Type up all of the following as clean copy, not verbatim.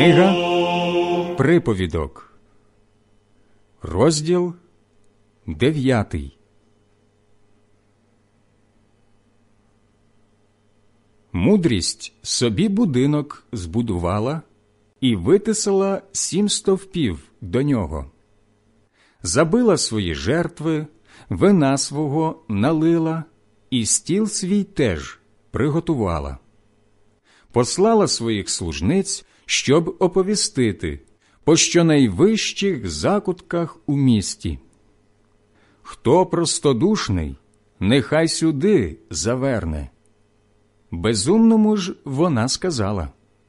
Книга Приповідок, розділ 9. Мудрість собі будинок збудувала і витисала 7 стовпів до нього. Забила свої жертви, вина свого налила, і стіл свій теж приготувала. Послала своїх служниць, щоб оповістити по щонайвищих закутках у місті. Хто простодушний, нехай сюди заверне. Безумному ж вона сказала: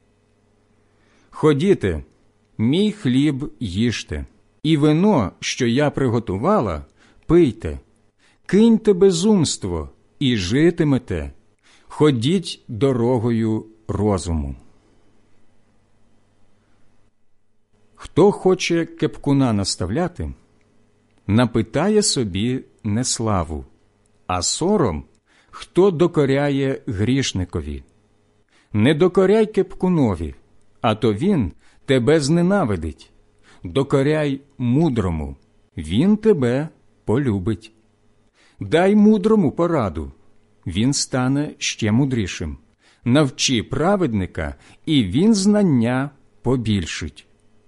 ходіте, мій хліб їжте, і вино, що я приготувала, пийте, киньте безумство і житимете, ходіть дорогою розуму. Хто хоче кепкуна наставляти, напитає собі неславу, а сором, хто докоряє грішникові. Не докоряй кепкунові, а то він тебе зненавидить. Докоряй мудрому, він тебе полюбить. Дай мудрому пораду, він стане ще мудрішим. Навчи праведника, і він знання побільшить.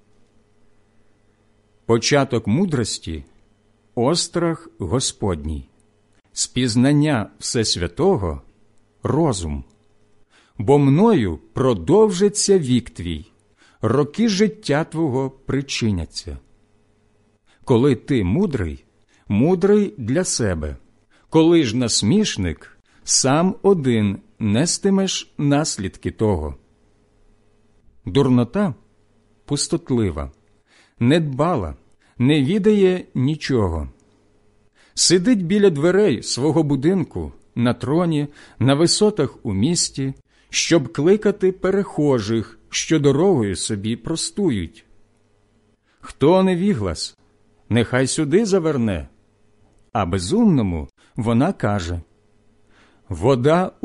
Початок мудрості – острах Господній, спізнання Всесвятого – розум. Бо мною продовжиться вік твій, роки життя твого причиняться. Коли ти мудрий, мудрий для себе, коли ж насмішник, сам один нестимеш наслідки того. Дурнота пустотлива, недбала, не відає нічого. Сидить біля дверей свого будинку, на троні, на висотах у місті, щоб кликати перехожих, що дорогою собі простують. Хто невіглас, нехай сюди заверне, а безумному вона каже: вода